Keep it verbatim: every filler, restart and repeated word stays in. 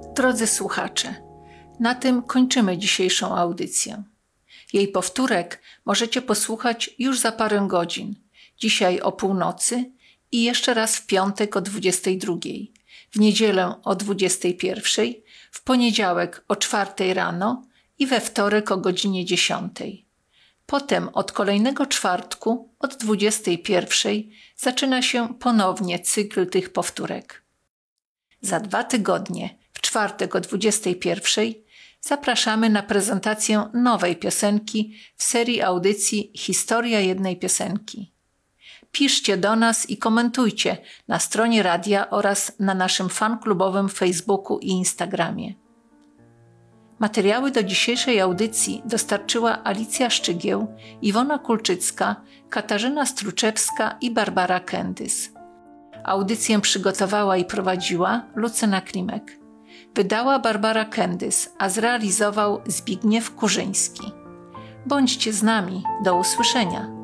Drodzy słuchacze, na tym kończymy dzisiejszą audycję. Jej powtórek możecie posłuchać już za parę godzin, dzisiaj o północy i jeszcze raz w piątek o dwudziestej drugiej, w niedzielę o dwudziestej pierwszej, w poniedziałek o czwartej rano i we wtorek o godzinie dziesiątej. Potem od kolejnego czwartku od dwudziestej pierwszej zaczyna się ponownie cykl tych powtórek. Za dwa tygodnie, w czwartek o dwudziestej pierwszej, zapraszamy na prezentację nowej piosenki w serii audycji Historia jednej piosenki. Piszcie do nas i komentujcie na stronie radia oraz na naszym fanklubowym Facebooku i Instagramie. Materiały do dzisiejszej audycji dostarczyła Alicja Szczygieł, Iwona Kulczycka, Katarzyna Struczewska i Barbara Kendys. Audycję przygotowała i prowadziła Lucyna Klimek. Wydała Barbara Kendys, a zrealizował Zbigniew Kurzyński. Bądźcie z nami. Do usłyszenia.